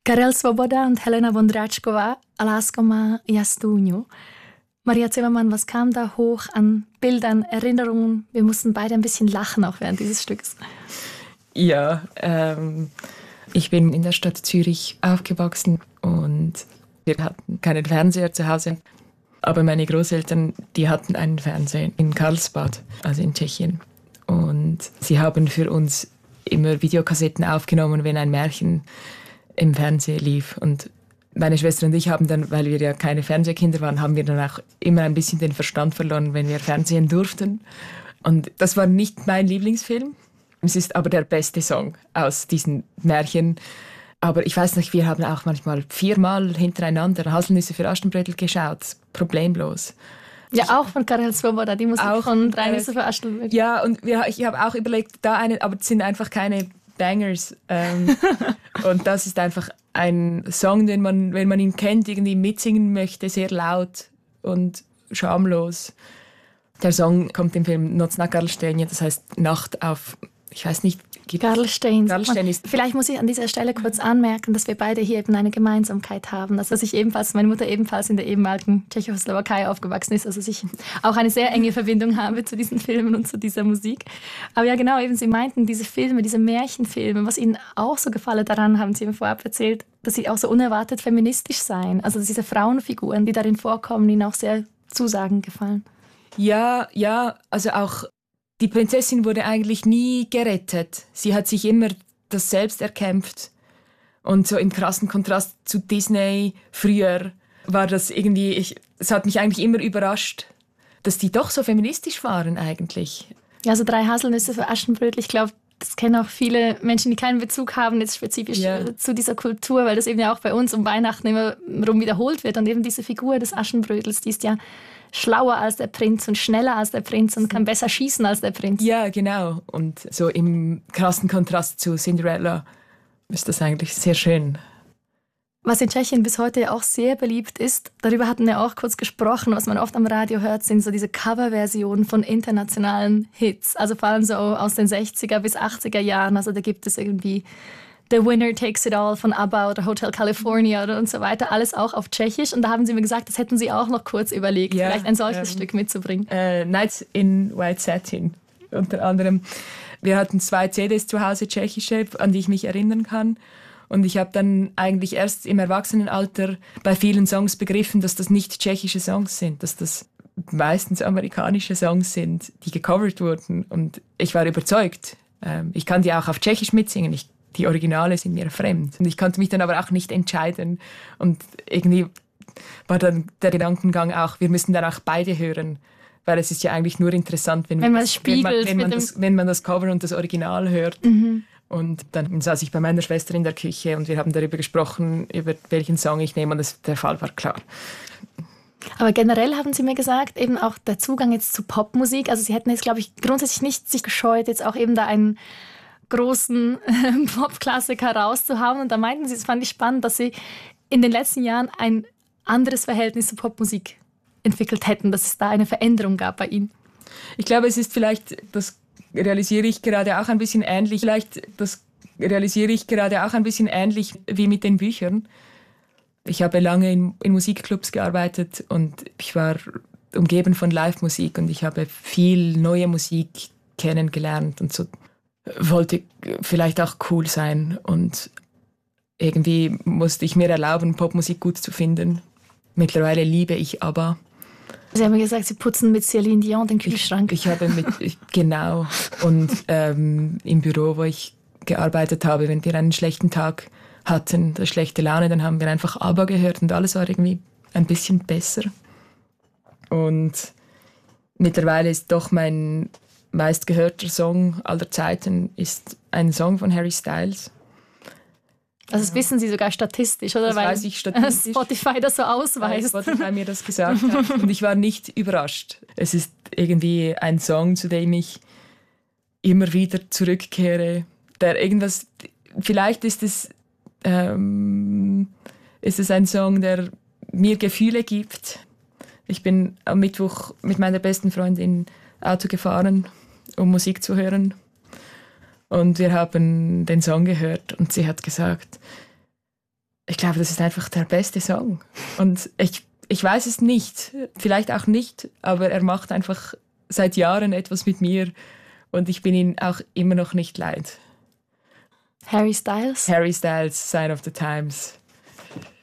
Karel Svoboda und Helena Vondráčková, Lásko má Jastunju. Maria Zimmermann, was kam da hoch an Bildern, Erinnerungen? Wir mussten beide ein bisschen lachen auch während dieses Stücks. Ja, ich bin in der Stadt Zürich aufgewachsen und wir hatten keinen Fernseher zu Hause. Aber meine Großeltern, die hatten einen Fernseher in Karlsbad, also in Tschechien. Und sie haben für uns immer Videokassetten aufgenommen, wenn ein Märchen im Fernsehen lief. Und meine Schwester und ich haben dann, weil wir ja keine Fernsehkinder waren, haben wir dann auch immer ein bisschen den Verstand verloren, wenn wir fernsehen durften. Und das war nicht mein Lieblingsfilm. Es ist aber der beste Song aus diesen Märchen. Aber ich weiß nicht, wir haben auch manchmal 4-mal hintereinander Haselnüsse für Aschenbrödel geschaut. Problemlos. Ja, auch von Karel Svoboda, die Musik auch von 3 Nüsse für Aschenbrödel. Ja, und ich habe auch überlegt, aber es sind einfach keine Bangers. Und das ist einfach ein Song, den man, wenn man ihn kennt, irgendwie mitsingen möchte, sehr laut und schamlos. Der Song kommt im Film Noc na Karlštejně, das heißt Nacht auf, ich weiß nicht, Karlštejn. Ist. Vielleicht muss ich an dieser Stelle kurz anmerken, dass wir beide hier eben eine Gemeinsamkeit haben. Dass meine Mutter ebenfalls in der ehemaligen Tschechoslowakei aufgewachsen ist. Also ich auch eine sehr enge Verbindung habe zu diesen Filmen und zu dieser Musik. Aber ja genau, eben Sie meinten, diese Filme, diese Märchenfilme, was Ihnen auch so gefallen daran, haben Sie mir vorab erzählt, dass sie auch so unerwartet feministisch seien. Also diese Frauenfiguren, die darin vorkommen, Ihnen auch sehr zusagend gefallen. Ja, also auch die Prinzessin wurde eigentlich nie gerettet. Sie hat sich immer das selbst erkämpft. Und so im krassen Kontrast zu Disney früher war das irgendwie, es hat mich eigentlich immer überrascht, dass die doch so feministisch waren eigentlich. Ja, also 3 Haselnüsse für Aschenbrödel, ich glaube, das kennen auch viele Menschen, die keinen Bezug haben jetzt spezifisch zu dieser Kultur, weil das eben ja auch bei uns um Weihnachten immer rum wiederholt wird. Und eben diese Figur des Aschenbrödels, die ist ja schlauer als der Prinz und schneller als der Prinz und kann besser schießen als der Prinz. Ja, genau. Und so im krassen Kontrast zu Cinderella ist das eigentlich sehr schön. Was in Tschechien bis heute ja auch sehr beliebt ist, darüber hatten wir auch kurz gesprochen, was man oft am Radio hört, sind so diese Coverversionen von internationalen Hits. Also vor allem so aus den 60er bis 80er Jahren. Also da gibt es irgendwie The Winner Takes It All von ABBA oder Hotel California und so weiter. Alles auch auf Tschechisch. Und da haben Sie mir gesagt, das hätten Sie auch noch kurz überlegt, vielleicht ein solches Stück mitzubringen. Nights in White Satin unter anderem. Wir hatten 2 CDs zu Hause, tschechische, an die ich mich erinnern kann. Und ich habe dann eigentlich erst im Erwachsenenalter bei vielen Songs begriffen, dass das nicht tschechische Songs sind, dass das meistens amerikanische Songs sind, die gecovert wurden. Und ich war überzeugt. Ich kann die auch auf Tschechisch mitsingen. Die Originale sind mir fremd. Und ich konnte mich dann aber auch nicht entscheiden. Und irgendwie war dann der Gedankengang auch, wir müssen dann auch beide hören. Weil es ist ja eigentlich nur interessant, wenn man das Cover und das Original hört. Mhm. Und dann saß ich bei meiner Schwester in der Küche und wir haben darüber gesprochen, über welchen Song ich nehme. Und der Fall war klar. Aber generell haben Sie mir gesagt, eben auch der Zugang jetzt zu Popmusik. Also Sie hätten jetzt, glaube ich, grundsätzlich nicht sich gescheut, jetzt auch eben da einen großen Pop-Klassiker rauszuhauen. Und da meinten Sie, das fand ich spannend, dass Sie in den letzten Jahren ein anderes Verhältnis zur Popmusik entwickelt hätten, dass es da eine Veränderung gab bei Ihnen. Ich glaube, es ist vielleicht, das realisiere ich gerade auch ein bisschen ähnlich, wie mit den Büchern. Ich habe lange in Musikclubs gearbeitet und ich war umgeben von Live-Musik und ich habe viel neue Musik kennengelernt und so wollte vielleicht auch cool sein und irgendwie musste ich mir erlauben, Popmusik gut zu finden. Mittlerweile liebe ich ABBA. Sie haben gesagt, Sie putzen mit Céline Dion den Kühlschrank. Genau. Und im Büro, wo ich gearbeitet habe, wenn wir einen schlechten Tag hatten, eine schlechte Laune, dann haben wir einfach ABBA gehört und alles war irgendwie ein bisschen besser. Und mittlerweile ist doch mein meistgehörter Song aller Zeiten ist ein Song von Harry Styles. Also das wissen Sie sogar statistisch, oder? Das weiß ich statistisch. Spotify das so ausweist. Weil Spotify mir das gesagt hat. Und ich war nicht überrascht. Es ist irgendwie ein Song, zu dem ich immer wieder zurückkehre. Der irgendwas, vielleicht ist es ein Song, der mir Gefühle gibt. Ich bin am Mittwoch mit meiner besten Freundin Auto gefahren, um Musik zu hören. Und wir haben den Song gehört und sie hat gesagt, Ich glaube, das ist einfach der beste Song. Und ich weiß es nicht, vielleicht auch nicht, aber er macht einfach seit Jahren etwas mit mir und ich bin ihn auch immer noch nicht leid. Harry Styles? Harry Styles, Sign of the Times.